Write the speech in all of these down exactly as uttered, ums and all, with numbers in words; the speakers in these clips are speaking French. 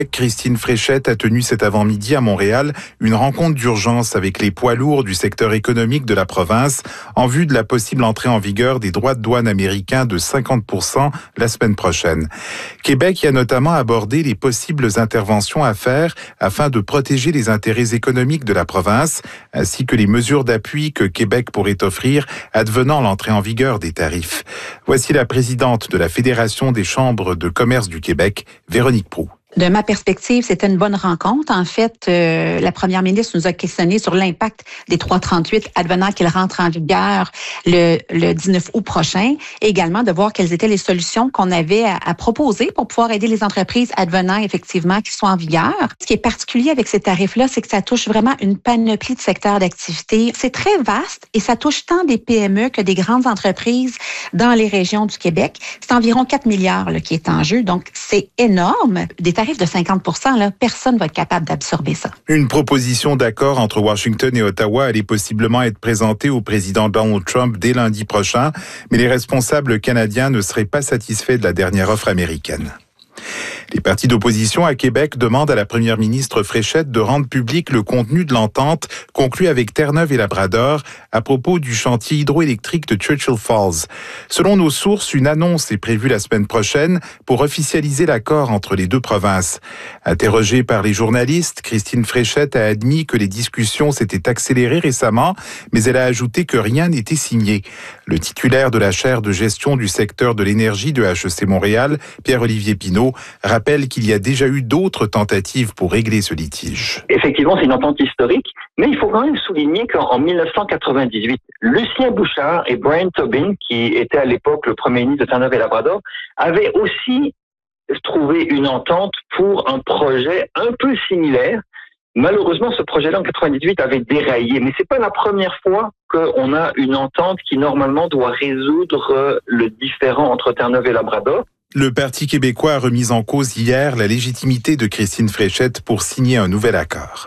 Christine Fréchette a tenu cet avant-midi à Montréal une rencontre d'urgence avec les poids lourds du secteur économique de la province en vue de la possible entrée en vigueur des droits de douane américains de cinquante pour cent la semaine prochaine. Québec y a notamment abordé les possibles interventions à faire afin de protéger les intérêts économiques de la province, ainsi que les mesures d'appui que Québec pourrait offrir advenant l'entrée en vigueur des tarifs. Voici la présidente de la Fédération des chambres de commerce du Québec, Véronique Proulx. De ma perspective, c'était une bonne rencontre. En fait, euh, la première ministre nous a questionné sur l'impact des trois trente-huit advenant qu'ils rentrent en vigueur le, le dix-neuf août prochain. Et également de voir quelles étaient les solutions qu'on avait à, à proposer pour pouvoir aider les entreprises advenant effectivement qui sont en vigueur. Ce qui est particulier avec ces tarifs-là, c'est que ça touche vraiment une panoplie de secteurs d'activité. C'est très vaste et ça touche tant des P M E que des grandes entreprises dans les régions du Québec. C'est environ quatre milliards là, qui est en jeu, donc c'est énorme. Des tarif de cinquante pour cent, là, personne ne va être capable d'absorber ça. Une proposition d'accord entre Washington et Ottawa allait possiblement être présentée au président Donald Trump dès lundi prochain, mais les responsables canadiens ne seraient pas satisfaits de la dernière offre américaine. Les partis d'opposition à Québec demandent à la première ministre Fréchette de rendre public le contenu de l'entente conclue avec Terre-Neuve et Labrador à propos du chantier hydroélectrique de Churchill Falls. Selon nos sources, une annonce est prévue la semaine prochaine pour officialiser l'accord entre les deux provinces. Interrogée par les journalistes, Christine Fréchette a admis que les discussions s'étaient accélérées récemment, mais elle a ajouté que rien n'était signé. Le titulaire de la chaire de gestion du secteur de l'énergie de H E C Montréal, Pierre-Olivier Pinault, rappelle qu'il y a déjà eu d'autres tentatives pour régler ce litige. Effectivement, c'est une entente historique, mais il faut quand même souligner qu'en dix-neuf cent quatre-vingt-dix-huit, Lucien Bouchard et Brian Tobin, qui était à l'époque le premier ministre de Terre-Neuve et Labrador, avaient aussi trouvé une entente pour un projet un peu similaire. Malheureusement, ce projet-là, en quatre-vingt-dix-huit, avait déraillé, mais c'est pas la première fois qu'on a une entente qui, normalement, doit résoudre le différend entre Terre-Neuve et Labrador. Le Parti québécois a remis en cause hier la légitimité de Christine Fréchette pour signer un nouvel accord.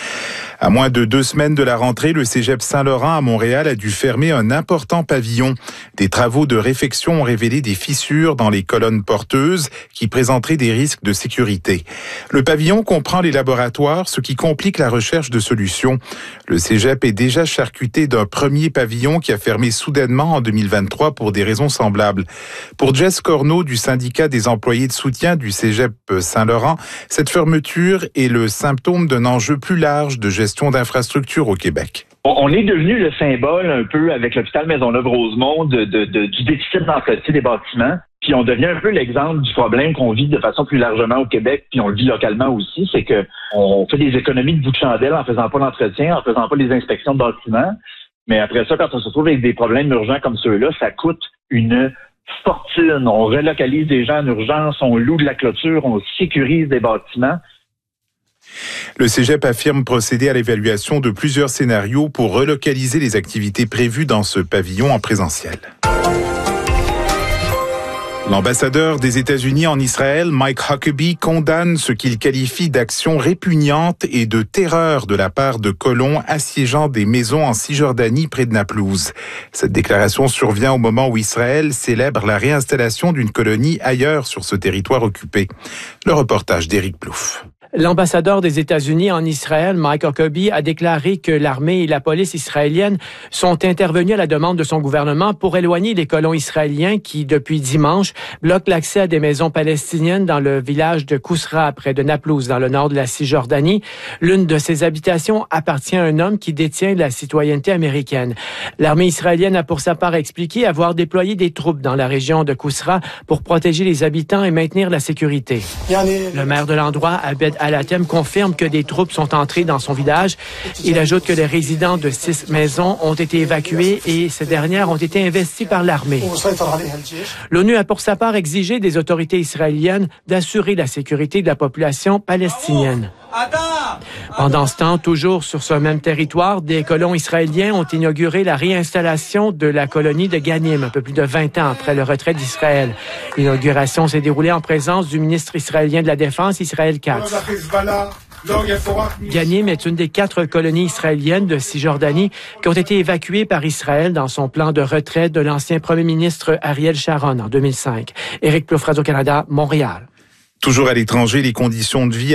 À moins de deux semaines de la rentrée, le Cégep Saint-Laurent à Montréal a dû fermer un important pavillon. Des travaux de réfection ont révélé des fissures dans les colonnes porteuses qui présenteraient des risques de sécurité. Le pavillon comprend les laboratoires, ce qui complique la recherche de solutions. Le Cégep est déjà charcuté d'un premier pavillon qui a fermé soudainement en deux mille vingt-trois pour des raisons semblables. Pour Jess Corneau du syndicat des employés de soutien du Cégep Saint-Laurent, cette fermeture est le symptôme d'un enjeu plus large de gestion d'infrastructures au Québec. On est devenu le symbole un peu avec l'hôpital Maisonneuve-Rosemont de, de, de, du déficit d'entretien des bâtiments. Puis on devient un peu l'exemple du problème qu'on vit de façon plus largement au Québec, puis on le vit localement aussi, c'est que on fait des économies de bout de chandelle en faisant pas l'entretien, en faisant pas les inspections de bâtiments. Mais après ça, quand on se retrouve avec des problèmes urgents comme ceux-là, ça coûte une fortune. On relocalise des gens en urgence, on loue de la clôture, on sécurise des bâtiments. Le Cégep affirme procéder à l'évaluation de plusieurs scénarios pour relocaliser les activités prévues dans ce pavillon en présentiel. L'ambassadeur des États-Unis en Israël, Mike Huckabee, condamne ce qu'il qualifie d'action répugnante et de terreur de la part de colons assiégeant des maisons en Cisjordanie près de Naplouse. Cette déclaration survient au moment où Israël célèbre la réinstallation d'une colonie ailleurs sur ce territoire occupé. Le reportage d'Éric Plouffe. L'ambassadeur des États-Unis en Israël, Mike Huckabee, a déclaré que l'armée et la police israélienne sont intervenus à la demande de son gouvernement pour éloigner les colons israéliens qui, depuis dimanche, bloquent l'accès à des maisons palestiniennes dans le village de Kousra, près de Naplouse, dans le nord de la Cisjordanie. L'une de ces habitations appartient à un homme qui détient la citoyenneté américaine. L'armée israélienne a pour sa part expliqué avoir déployé des troupes dans la région de Kousra pour protéger les habitants et maintenir la sécurité. Le maire de l'endroit, Abed Al-Hatem, confirme que des troupes sont entrées dans son village. Il ajoute que les résidents de six maisons ont été évacués et ces dernières ont été investies par l'armée. L'ONU a pour sa part exigé des autorités israéliennes d'assurer la sécurité de la population palestinienne. Pendant ce temps, toujours sur ce même territoire, des colons israéliens ont inauguré la réinstallation de la colonie de Ganim, un peu plus de vingt ans après le retrait d'Israël. L'inauguration s'est déroulée en présence du ministre israélien de la Défense, Israël Katz. Ganim est une des quatre colonies israéliennes de Cisjordanie qui ont été évacuées par Israël dans son plan de retrait de l'ancien premier ministre Ariel Sharon en deux mille cinq. Éric Plouffe, Radio-Canada, Montréal. Toujours à l'étranger, les conditions de vie